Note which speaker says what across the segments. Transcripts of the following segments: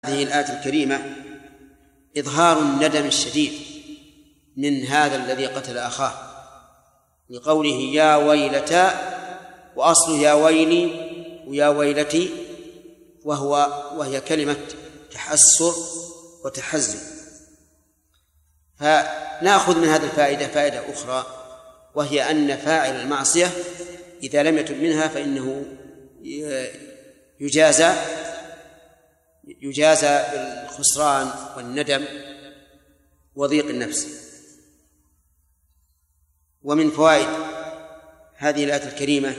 Speaker 1: هذه الآية الكريمة إظهار الندم الشديد من هذا الذي قتل أخاه، لقوله يا ويلتى، وأصله يا ويلي ويا ويلتي، وهي كلمة تحسر وتحزن. فنأخذ من هذا الفائدة فائدة أخرى، وهي أن فاعل المعصية إذا لم يتب منها فإنه يجازى بالخسران والندم وضيق النفس. ومن فوائد هذه الآية الكريمة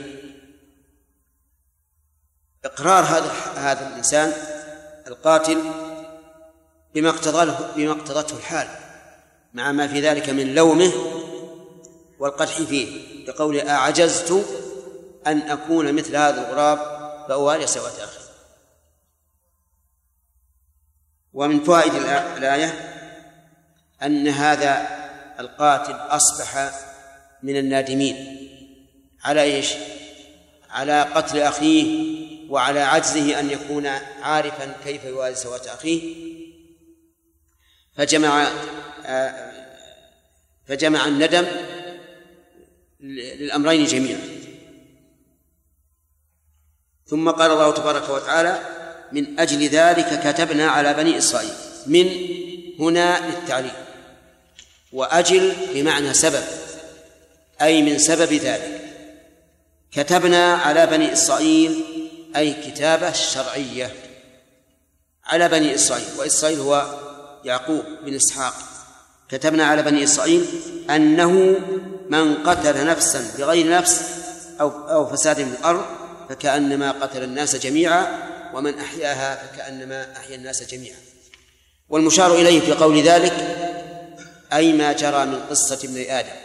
Speaker 1: إقرار هذا الإنسان القاتل بما اقتضته الحال، مع ما في ذلك من لومه والقدح فيه، بقوله أعجزت أن أكون مثل هذا الغراب فأواري سوءة أخي. ومن فوائد الآية أن هذا القاتل أصبح من النادمين على إيش؟ على قتل أخيه وعلى عجزه أن يكون عارفا كيف يواري سوءة أخيه، فجمع الندم للأمرين جميعا. ثم قال الله تبارك وتعالى من أجل ذلك كتبنا على بني إسرائيل، من هنا للتعليل، وأجل بمعنى سبب، أي من سبب ذلك كتبنا على بني إسرائيل، أي كتابة شرعية على بني إسرائيل، وإسرائيل هو يعقوب بن إسحاق. كتبنا على بني إسرائيل أنه من قتل نفسا بغير نفس أو فساد في الأرض فكأنما قتل الناس جميعا، ومن أحياها فكأنما أحيا الناس جميعا. والمشار إليه في قول ذلك أي ما جرى من قصة ابن آدم،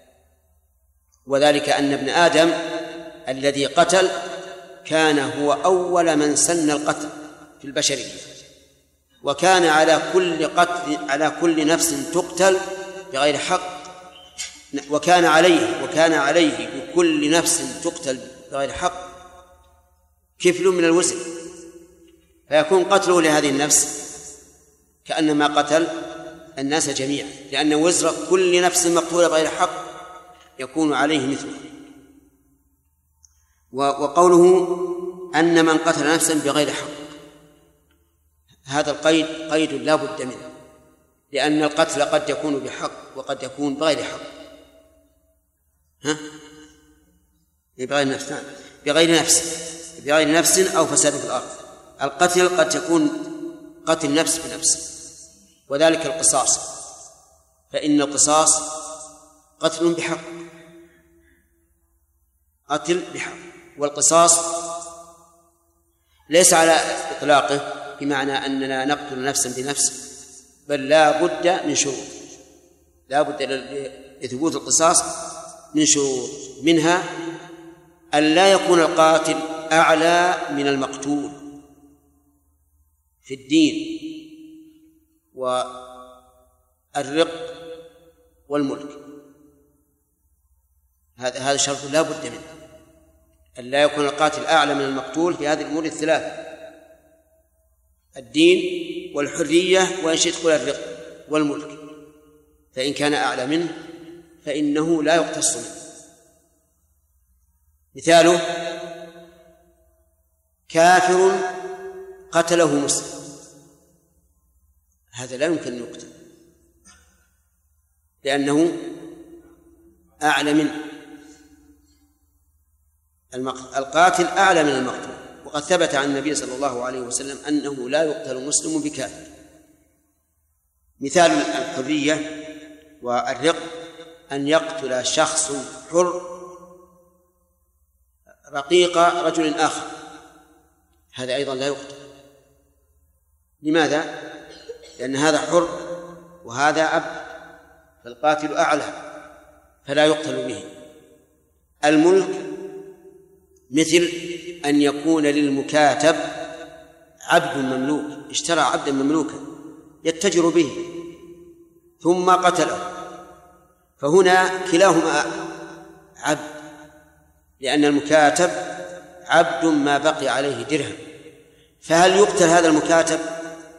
Speaker 1: وذلك أن ابن آدم الذي قتل كان هو أول من سن القتل في البشرية، وكان على كل نفس تقتل بغير حق، وكان عليه بكل نفس تقتل بغير حق كفل من الوزر، فيكون قتله لهذه النفس كأنما قتل الناس جميعا، لأن وزر كل نفس مقتولة بغير حق يكون عليه مثله. وقوله أن من قتل نفسا بغير حق، هذا القيد قيد لا بد منه، لأن القتل قد يكون بحق وقد يكون بغير حق. بغير نفس أو فساد في الأرض. القتل قد يكون قتل نفس بنفس، وذلك القصاص، فإن القصاص قتل بحق، قتل بحق. والقصاص ليس على إطلاقه بمعنى أننا نقتل نفسا بنفس، بل لا بد من شروط، لا بد لثبوت القصاص من شروط، منها أن لا يكون القاتل أعلى من المقتول في الدين والرق والملك. هذا شرط لا بد منه، أن لا يكون القاتل أعلى من المقتول في هذه الأمور الثلاثة: الدين والحرية وإن شئت قل الرق والملك. فإن كان أعلى منه فإنه لا يقتص منه. مثاله كافر قتله مسلم، هذا لا يمكن أن يقتل لأنه أعلى منه. القاتل أعلى من المقتول، وقد ثبت عن النبي صلى الله عليه وسلم أنه لا يقتل مسلم بكافر. مثال الحرية والرق أن يقتل شخص حر رقيق رجل آخر، هذا أيضا لا يقتل. لماذا؟ لأن هذا حر وهذا عبد، فالقاتل أعلى فلا يقتل به. الملك مثل أن يكون للمكاتب عبد مملوك، اشترى عبدا مملوكا يتجر به ثم قتله، فهنا كلاهما عبد، لأن المكاتب عبد ما بقي عليه درهم. فهل يقتل هذا المكاتب